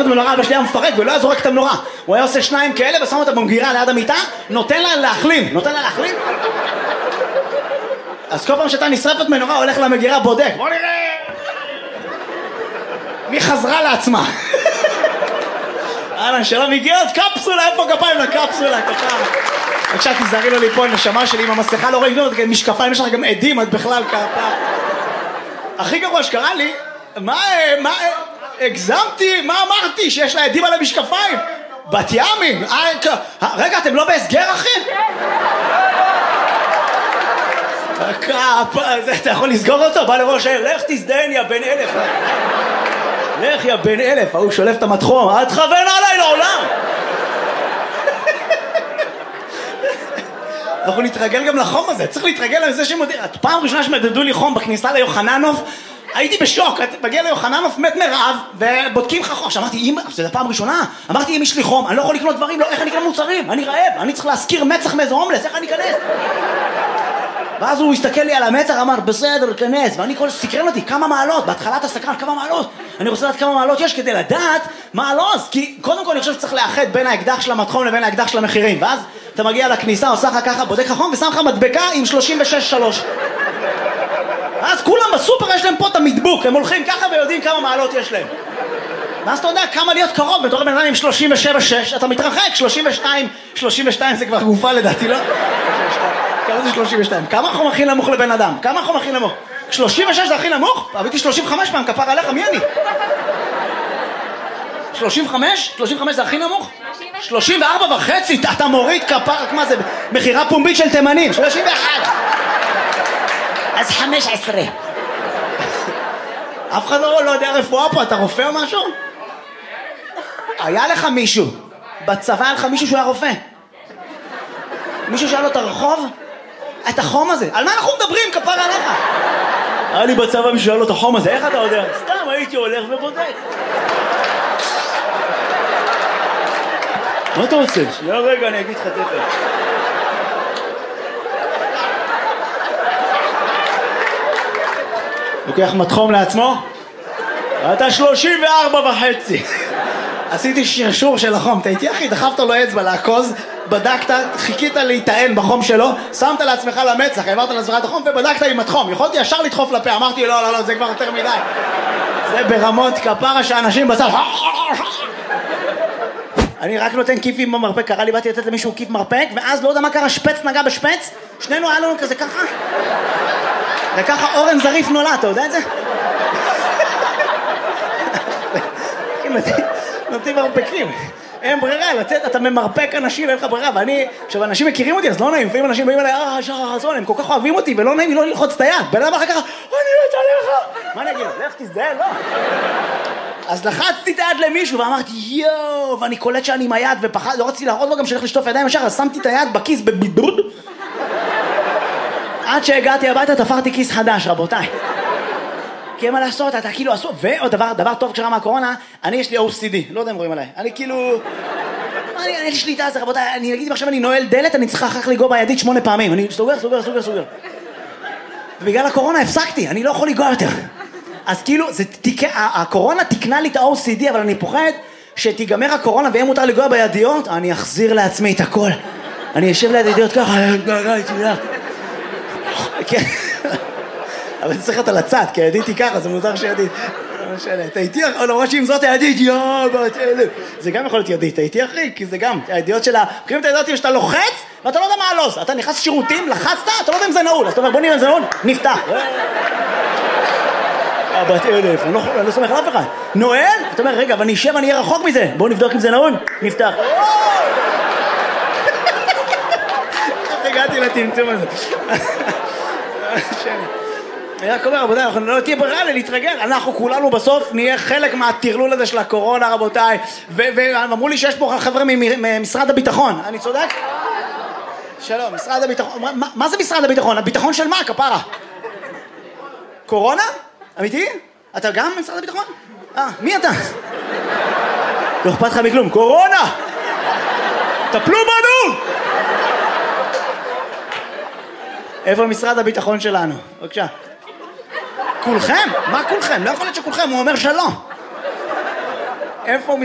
מנורה, אבא שלי היה מפרק ולא היה זורק את המנורה. הוא היה עושה 2 כאלה ושם אותה במגירה ליד המיטה, נותן לה להחלים. אז כל פעם שאתה נשרפת מנורה, הולך למגירה, בודק. בוא נראה מי חזרה לעצמה. שלום, הגיע עוד קפסולה, איפה כפיים לקפסולה, כפיים. בבקשה, תזהרי לו ליפול, נשמה שלי, עם המסכה לא רואים, משקפיים, יש לך גם עדים, את בכלל כפיים. הכי גרוע שקרה לי, הגזמתי, מה אמרתי? שיש לה עדים על המשקפיים? בת ימים. רגע, אתם לא בהסגר, אחי? אתה יכול לסגור אותו? בא לראש העיר, לך תזדיין יא בן 1000. לך יא בן 1000, הוא שולף את המתחום, אל תכוון עליי לעולם. אנחנו נתרגל גם לחום הזה, צריך להתרגל לזה שמודיע. פעם ראשונה שמדדו לי חום בכניסה ליוחננוף, הייתי בשוק, מגיע ליוחננוף מת מרעב, ובודקים לך חום. אמרתי, זה פעם ראשונה, אמרתי, אם יש לי חום, אני לא יכול לקנות דברים, איך אני אקנה מוצרים? אני רעב, אני צריך להזכיר מצח מאיזה הומלס, איך אני אכנס? ואז הוא הסתכל לי על המצח, אמר, בסדר, כנס, ואני כל סקרן אותי, כמה מעלות, בהתחלת הסקרן, כמה מעלות, אני רוצה לדעת כמה מעלות יש כדי לדעת מה הלוז, כי קודם כל אני חושב שצריך לאחד בין האקדח של המתחום לבין האקדח של המחירים, ואז אתה מגיע לכניסה, עושה לך ככה, בודק לך חום ושם לך מדבקה עם 36.3. אז כולם בסופר יש להם פה את המדבוק, הם הולכים ככה ויודעים כמה מעלות יש להם. ואז אתה יודע כמה להיות קרוב, בתור בן אדם עם 37.6, אתה מתרחק, 32 זה כבר גופה לדעתי, לא? כמה זה 32? כמה חום הכי נמוך לבן אדם? כמה חום הכי נמוך? 36 זה הכי נמוך? הבאתי 35 פעם, כפר עליך, מי אני? 35? 35 זה הכי נמוך? 34.5, אתה מוריד כפר, מה זה? מחירה פומבית של תימנים, 31. אז 15. אף אחד לא יודע רפואה פה, אתה רופא או משהו? היה לך מישהו, בצבא היה לך מישהו שהוא היה רופא. מישהו שאל לו את הרחוב? את החום הזה, על מה אנחנו מדברים, כפר עליך? היה לי בצבא מישהו שאל לו את החום הזה, איך אתה יודע? סתם הייתי הולך ובודק. מה אתה רוצה? שנייה רגע, אני אגיד לך תכף. לוקח מתחום לעצמו? אתה 34.5. עשיתי שרשור של החום, אתה איתי אחי, דחפת לו אצבע לעקוז, בדקת, חיכית להיטען בחום שלו, שמת לעצמך למצח, העברת לעצמך את החום ובדקת עם התחום. יכולתי ישר לדחוף לפה, אמרתי לא, זה כבר יותר מדי. זה ברמות כפרה שאנשים בצד. אני רק נותן כיפים במרפק, קרה לי, באתי לתת למישהו כיף מרפק, ואז לא יודע מה קרה, שפץ נגע בשפץ, שנינו היה לנו כזה ככה. וככה אורן זריף נולד, אתה יודע את זה? נותנים מרפקים, אין ברירה, לצאת, אתה ממרפק אנשים, אין לך ברירה, ואני, עכשיו אנשים מכירים אותי, אז לא נעים, לפעמים אנשים באים אליי, שחר חסון, הם כל כך אוהבים אותי, ולא נעים לי לא ללחוץ את היד, בן אדם אחר כך, אני מת עליך, מה אני אגיד? לך תזדהן, לא? אז לחצתי את היד למישהו, ואמרתי, יואו, ואני קולט שאני עם היד, ופחד, לא רציתי להראות לו גם שהלך לשטוף ידיים ישר, אז שמתי את היד בכיס בבידוד, עד שהגעתי הביתה, תפרתי כיס חדש, רבותיי. כי מה לעשות, אתה כאילו עשו, ועוד דבר טוב כשרה מהקורונה, אני יש לי OCD, לא יודע אם רואים עליי, אני כאילו, אני שליטה על זה רבותיי, אני אגיד עכשיו אני נועל דלת, אני צריכה אחר כך לגוע בידית 8 פעמים, אני סוגר. ובגלל הקורונה הפסקתי, אני לא יכול לגוע יותר. אז כאילו, הקורונה תקנה לי את ה-OCD, אבל אני פוחד שתיגמר הקורונה ויהיה מותר לגוע בידיות, אני אחזיר לעצמי את הכל. אני אשב ליד ידיות ככה, אבל זה צריך להיות על הצד, כי הידית היא ככה, זה מוזר שידית. אתה איתי, למרות שאם זאת הידית, זה גם יכול להיות ידית, אתה איתי אחי, כי זה גם, הידיעות שלה, בחירים את הידיעות שאתה לוחץ, ואתה לא יודע מה הלוז, אתה נכנס שירותים, לחצת, אתה לא יודע אם זה נעול, אז אתה אומר בוא נראה אם זה נעול, נפתח. בת 1000, אני לא סומך על אף אחד. נועל, אתה אומר רגע, אבל אני אשב, אני אהיה רחוק מזה, בוא נבדוק אם זה נעול, נפתח. הגעתי לטמטום הזה. אני רק אומר רבותיי, אנחנו לא תהיה ברירה להתרגל, אנחנו כולנו בסוף נהיה חלק מהטרלול הזה של הקורונה רבותיי, ואמרו לי שיש פה חבר'ה ממשרד הביטחון, אני צודק? שלום, משרד הביטחון, מה זה משרד הביטחון? הביטחון של מה, כפרה? קורונה? אמיתי? אתה גם ממשרד הביטחון? מי אתה? לא אכפת לך מכלום, קורונה! טפלו בנו! איפה משרד הביטחון שלנו? בבקשה. כולכם? מה כולכם? לא יכול להיות שכולכם, הוא אומר שלום. איפה